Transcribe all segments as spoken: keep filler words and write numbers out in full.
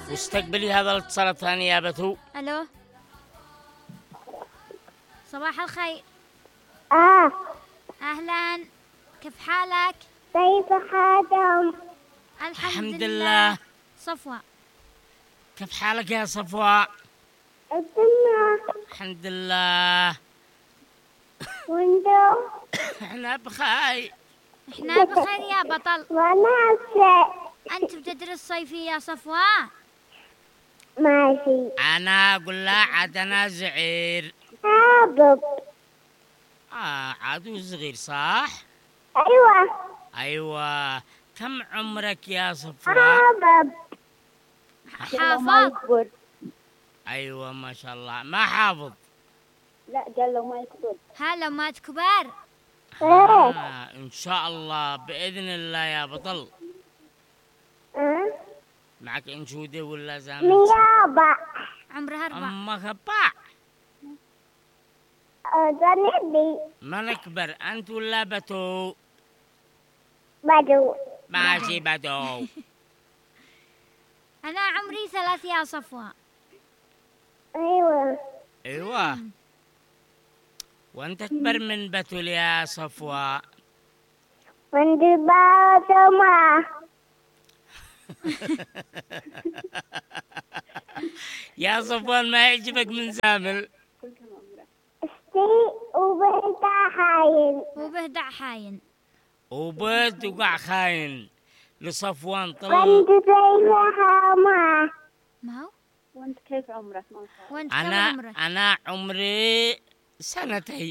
واستقبلي هذا الاتصال الثاني يا بتو. الو صباح الخير. آه اهلا كيف حالك؟ كيف حالكم؟ الحمد, الحمد لله. لله. صفوة كيف حالك يا صفوة؟ الدنيا الحمد لله. وانتو؟ احنا بخير. احنا بخير يا بطل. وانا أسرع. انت بتدرس صيفي يا صفوة؟ ماشي. انا اقول لا عاد انا زعير. حابب. اه عاد صغير صح؟ ايوه. ايوه. كم عمرك يا صفوة؟ حابب. حافظ. ايوه ما شاء الله. ما حافظ. لا قال له ما يكتب. هلا ما كبار. آه ان شاء الله باذن الله يا بطل. أه؟ معك انشوده ولا زامل؟ نيابة. عمرها أربع. امك ابا. أذنبي. ما نكبر انت ولا بتو؟ بدو. ماشي بدو. أنا عمري ثلاث يا صفوة. أيوة. ايوه. وانت اكبر من بتول يا صفوة. وانت باسمة. يا صفوان ما يعجبك من زامل؟ استي وبنتا حاين. وبهدع حاين. وبد وقع خاين لصفوان طل. وانت زيها ما. ما هو؟ وانت كيف عمرك؟ ما شاء الله. وانت كم انا عمرك؟ انا عمري سنتين.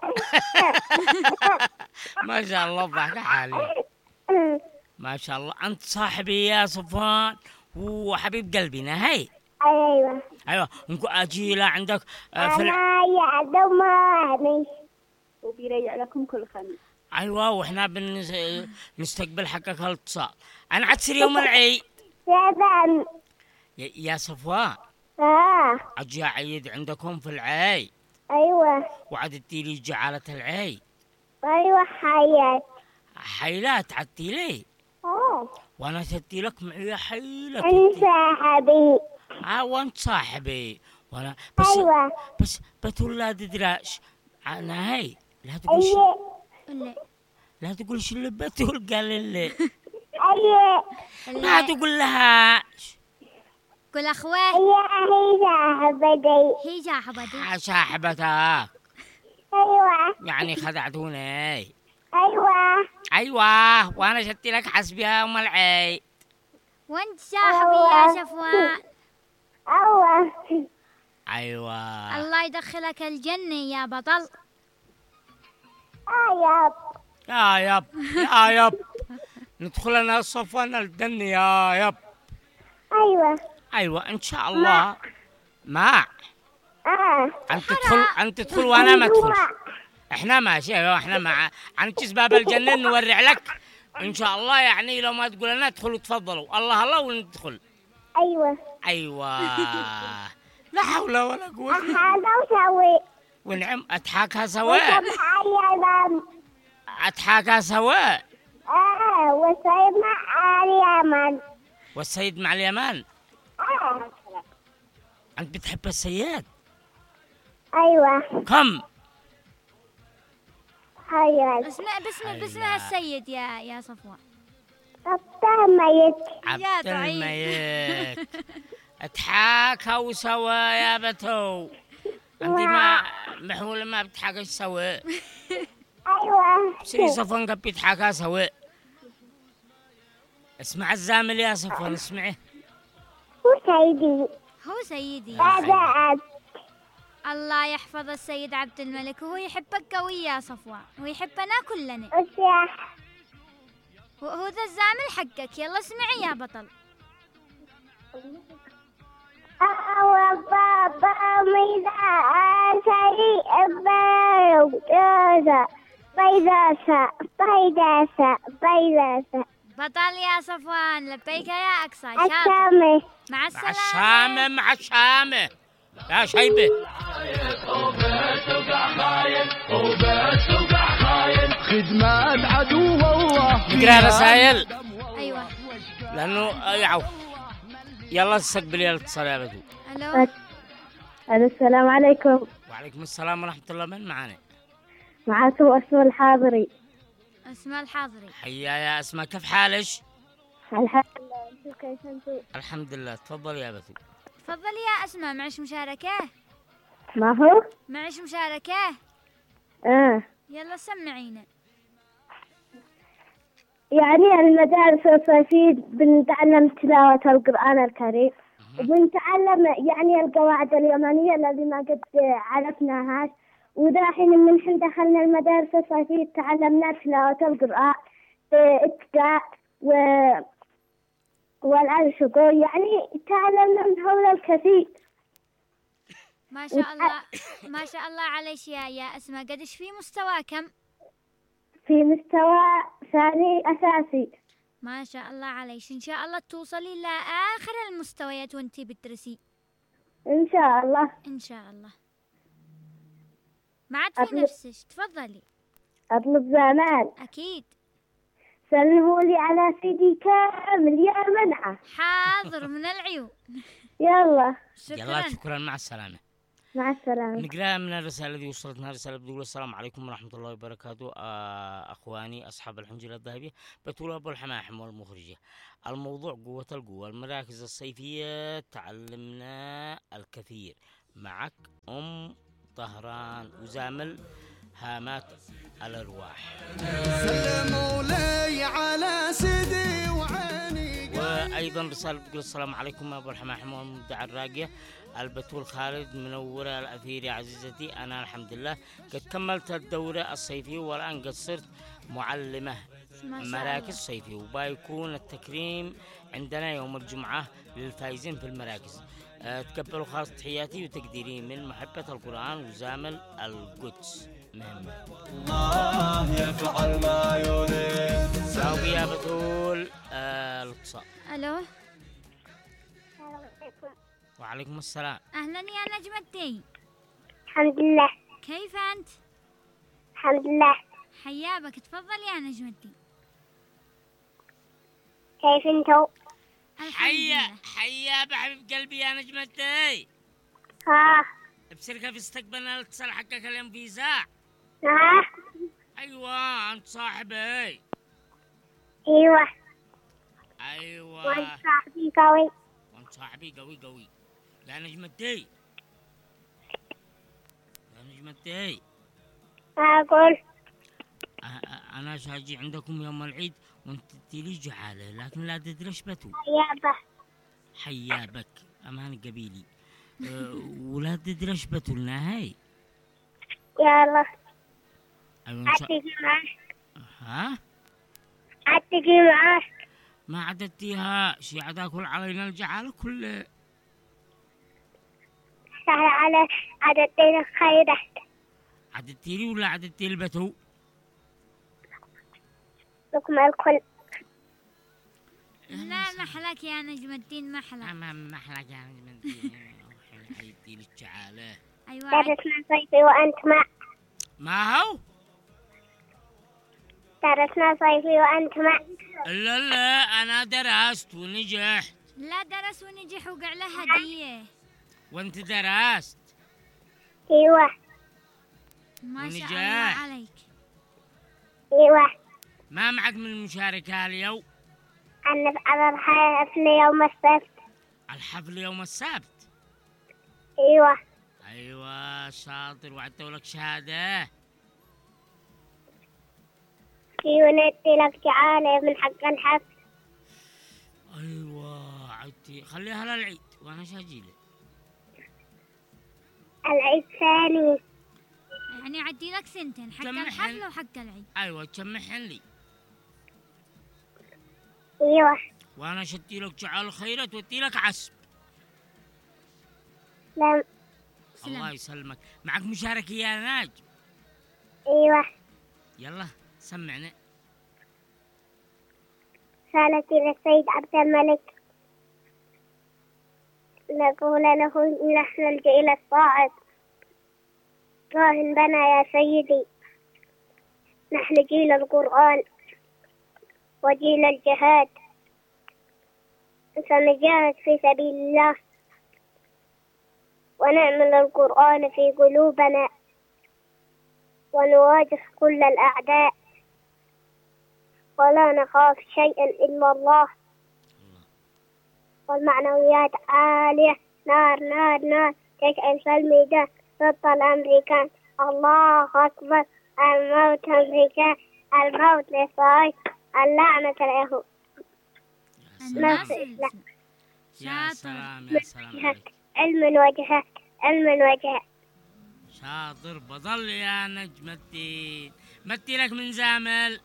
ما شاء الله ضحك حالي. ما شاء الله. انت صاحبي يا صفوان وحبيب قلبنا. هاي أيوة. ايوه نكو اجي لا عندك آه في الع... أنا يا دماني. وبيريع لكم كل خميس. ايوه واحنا بنس... نستقبل حقك هالاتصال. انا عتصير يوم العيد. سبن. يا, يا صفوان آه. اجي اعيد عندكم في العيد. أيوة. وعدتي لي جعالة العيد. أيوة حياة. حيلات عدتي لي. آه. وانا ثدي لك معي حيلة. أنت صاحبي. اه وانت صاحبي وانا بس. أيوة. بس بتقول لا تدراش انا هاي لا تقولش. أيه. اللي لا تقولش اللي بتقول قال اللي. أيه. لا تقول لها. قول أخوي. أيه هي صاحبتي. هي صاحبتي. صاحبتك. أيوة. يعني خدعتوني. أيوة. ايوه وانا شدت لك حسبها ام العيد. وانت صاحبي يا صفوان. أيوة. ايوه. الله يدخلك الجنة يا بطل. أيوة. يا يب يا يب. ندخل انا صفوان الجنة يا يب. أيوة. ايوه ان شاء الله. ما آه. انت تدخل انت تدخل وانا ما ادخل. احنا ماشي. ايوه احنا مع عنكس باب الجنة نورع لك ان شاء الله. يعني لو ما تقول لنا ادخلوا تفضلوا الله الله وندخل. أيوة. ايوه. لا حول ولا قوة. هذا وسوي. ونعم اتحاكها سواء. وسمع اتحاكها سواء. آه وسمع اليمن. والسيد مع اليمان. آه. انت بتحب السياد؟ أيوة. كم؟ أيوة. اسمع باسم باسمها السيد يا يا صفوان. أبطال ميت. يا عبد ضعيف. الميت. اتحاكوا سوا يا بتو. انت ما محولة ما بتحاكش سوا. أيوة. سري صفوان قد بيتحاكا سوا. اسمع الزامل يا صفوان اسمعي. هو سيدي. هو سيدي. هذا عبد. الله يحفظ السيد عبد الملك وهو يحبك قوي يا صفوان ويحبنا كلنا. وصح. وهو ذا الزامل حقك. يلا اسمعي يا بطل. أو بابا ميدا سري أبارو جوزا بيداسا بيداسا بيداسا. بطل يا صفوان. لبيك يا أقصى. شاطر. السامي. مع مع السلامة. الشامة مع الشامة يا شيبة. خدمات عدو الله. نقرأ رسائل أيوة. لأنه يعو. يلا استقبلي الاتصال يا بدو. الو الو السلام عليكم. وعليكم السلام ورحمة الله. من معانا؟ معاكم أسماء الحاضري. اسماء الحاضري. حيا يا اسماء، كيف حالش؟ الحمد لله، انتم كيف انتم؟ الحمد لله. تفضل يا بدو. تفضلي يا اسماء، معش مشاركة؟ ما هو؟ معش مشاركة؟ اه يلا سمعينا. يعني المدارس الصيفية بنتعلم تلاوة القرآن الكريم، وبنتعلم يعني القواعد اليمنية الذي ما قد عرفناهاش، وداحين من حين دخلنا المدارس الصيفية تعلمنا تلاوة القرآن بإتقاء و والأنشقة، يعني تعلمنا من هذا الكثير. ما شاء الله ما شاء الله عليك يا يا اسماء. قديش في مستوى كم؟ في مستوى ثاني أساسي. ما شاء الله عليك، ان شاء الله توصلي لاخر المستويات وانتي بتدرسي إن شاء الله. ان شاء الله. ما عاد في أطلب- نفسك. تفضلي. أطلب زمان اكيد. سلموا لي على سيدي كامل يا منعة. حاضر من العيون. يلا يلا شكرا. شكرا، مع السلامة. مع السلامة. نقرأ من الرسالة التي وصلتنا. رسالة بتقول السلام عليكم ورحمة الله وبركاته. آه أخواني أصحاب الحنجرة الذهبية، بتقول أبو الحماحم والمخرجة. الموضوع قوة القوة. المراكز الصيفية تعلمنا الكثير. معك أم طهران وزامل هامات الأرواح. سلموا لي على سيدي وعيني. وأيضا رسالة بتقول السلام عليكم أبو الحماحم والمبدع الراقية. البتول خالد منورة الأثير يا عزيزتي. أنا الحمد لله قد كملت الدورة الصيفية والآن قد صرت معلمة ما شاء مراكز الله. صيفية، وبيكون التكريم عندنا يوم الجمعة للفائزين في المراكز. أه تقبلوا خالص تحياتي وتقديري من محبة القرآن وزامل القدس. مهم. الله يفعل ما يريد. ساوي يا بتول آه الاتصال. الو وعليكم السلام. اهلا يا نجمتي. الحمد لله. كيف انت؟ الحمد لله. حيابك. تفضل يا نجمتي. كيف انتو؟ الحمد حيا لله. حيا بحبيب قلبي يا نجمتي. ها بصير في استقبلنا الاتصال حقك اليوم في ساعة. ها ايوه انت صاحبي. ايوه ايوه وانت صاحبي قوي. وانت صاحبي قوي قوي يا نجمتي. يا نجمتي اقول أ- أ- انا شاجي عندكم يوم العيد وانت تلي جعاله، لكن لا تدرش بتو. يابا حيابك امان قبيلي. أه ولا تدرش بتو لنا هاي. يلا ايوه إن شاء- اتجي معك ها اتجي معك. ما عددتيها شي عدا كل علينا الجعاله كله. سهل على عددين خيرك. عددتي لي ولا عددتي البتو؟ لكم الكل. لا محلك يا نجم الدين محلك. ما محلك يا نجمتي. عددتي لي الجعاله. ايوه درسنا صيفي وانت ما ما هو؟ درسنا صيفي وانت ما لا لا انا درست ونجحت. لا درس ونجح وقع له هديه. وانت درست ايوه ما شاء ونجح. الله عليك. ايوه ما معك من المشاركة اليوم؟ انا انا راح حفل يوم السبت. الحفل يوم السبت. ايوه ايوه شاطر، وعدتوا لك شهادة. ايوه ندي لك جعانة من حق الحفل. ايوه عدتي، خليها للعيد وانا شاجيلك. العيد ثاني. يعني عدي لك سنتين، حق جمعهم. الحفل وحق العيد. ايوه تسمحن لي ايوه وانا شدي لك جعال خيرت ودي لك عسب. لم سلام. الله يسلمك. معك مشاركة يا ناج؟ ايوه يلا سمعنا. رسالتي للسيد عبد الملك. نقول له نحن الجيل الصاعد. راهن بنا يا سيدي. نحن جيل القرآن وجيل الجهاد. سنجاهد في سبيل الله ونعمل القرآن في قلوبنا ونواجه كل الأعداء ولا نخاف شيئا إلا الله والمعنويات عالية. نار نار نار تشعل في الميدان ضد الأمريكان. الله أكبر. الموت أمريكان. الموت لإسرائيل. اللعنة اليهود. نفس الإسلام. يا سلام يا سلام عليك. علم وجهك علم وجهك. شاطر بطل يا نجم الدين. متي لك من زامل.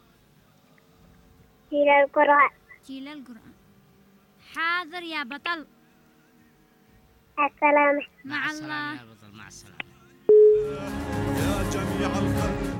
إلى القرآن. إلى القرآن. حاضر يا بطل. السلامة. مع السلامة الله. يا بطل مع السلامة. يا جميع الخلق.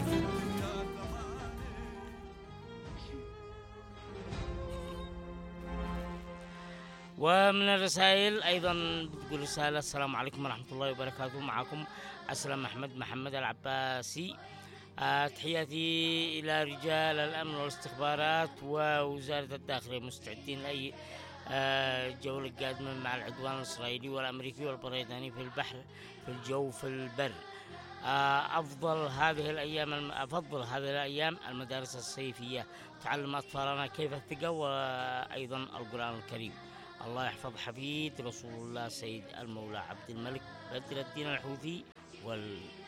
ومن الرسائل أيضا بتقول رسالة: السلام عليكم ورحمة الله وبركاته، معكم أسلم أحمد محمد العباسي. آه تحياتي إلى رجال الأمن والاستخبارات ووزارة الداخلية، مستعدين لأي آه جولة قادمة مع العدوان الإسرائيلي والأمريكي والبريطاني في البحر في الجو في البر. آه أفضل هذه الأيام أفضل هذه الأيام المدارس الصيفية، تعلم أطفالنا كيف الثقة وأيضا القرآن الكريم. الله يحفظ حفيد رسول الله سيد المولى عبد الملك بدر الدين الحوثي وال